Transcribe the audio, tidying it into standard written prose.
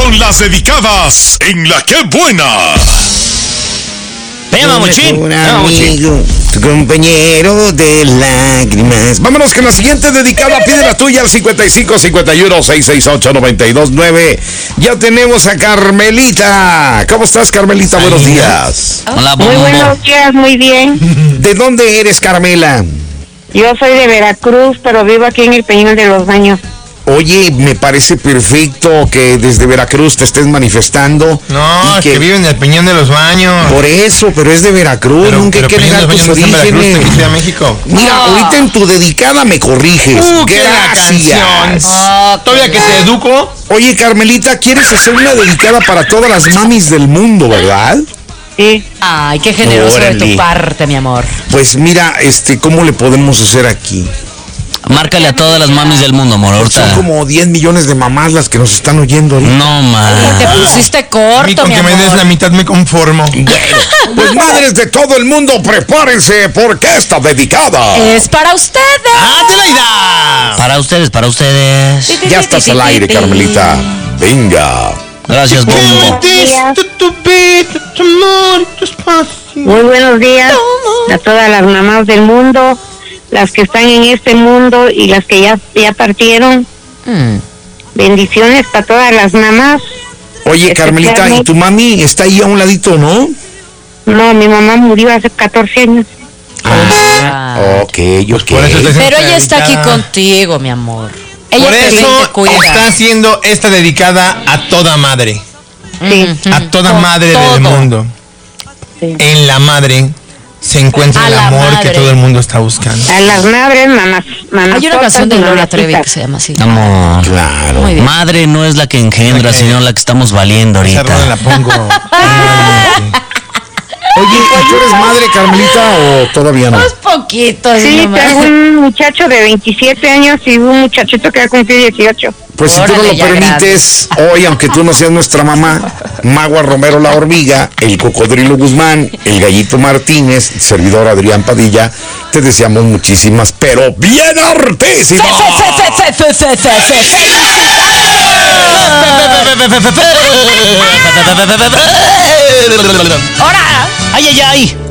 con las dedicadas en La Qué Buena. Venga, Mochín. Un amigo, tu compañero de lágrimas. Vámonos con la siguiente dedicada. Pide la tuya al 55 51 668 929. Ya tenemos a Carmelita. ¿Cómo estás, Carmelita? Buenos días. Hola, Muy buenos días, muy bien. ¿De dónde eres, Carmela? Yo soy de Veracruz, pero vivo aquí en el Peñón de los Baños. Oye, me parece perfecto que desde Veracruz te estés manifestando. No, y es que vive en el Peñón de los Baños. Por eso, pero es de Veracruz, nunca hay que Peñón de negar los tus Baños no está en Veracruz, orígenes. está aquí en México. Mira, ahorita en tu dedicada me corriges. ¡Qué la Gracias. canción! ¿Todavía que te educo? Oye, Carmelita, ¿quieres hacer una dedicada para todas las mamis del mundo, verdad? Sí. Ay, qué generoso de Órale. tu parte, mi amor. Pues mira, ¿cómo le podemos hacer aquí? Márcale a todas las mamis del mundo, amor. Ahorita. Son como 10 millones de mamás las que nos están oyendo ahorita. No, man. Te pusiste A mí corto, con mi que me amor. des la mitad me conformo. Bueno, pues madres de todo el mundo, prepárense porque está dedicada. Es para ustedes. ¡Adelaida! Para ustedes. Ya estás al aire, Carmelita. Venga. Gracias, Bombo. Muy buenos días a todas las mamás del mundo, las que están en este mundo y las que ya partieron. Bendiciones para todas las mamás. Oye, Carmelita, ¿y tu mami está ahí a un ladito, no? No, mi mamá murió hace 14 años. Ok. Por eso está Pero ella está aquí dedicada. contigo, mi amor. Ella Por te eso cuida. está haciendo esta dedicada a toda madre. Sí. A toda madre todo. del mundo. Sí. En la madre se encuentra A el la amor madre. que todo el mundo está buscando. A las madres, mamás. Hay una canción de Gloria Trevi que se llama así. Amor. Claro. Muy bien. Madre no es la que engendra, sino la que estamos valiendo Esa rola la ahorita. pongo. Oye, ¿y tú eres madre, Carmelita, o todavía no? Pues poquito, Sí, mamá. tengo un muchacho de 27 años y un muchachito que va a cumplir 18. Pues si tú no Órale, lo ya permites, hoy, aunque tú no seas nuestra mamá, Magua Romero la hormiga, el Cocodrilo Guzmán, el Gallito Martínez, servidor Adrián Padilla, te deseamos muchísimas, pero bien hartísimas. ¡Ahora! ¡Ay, ay, ay!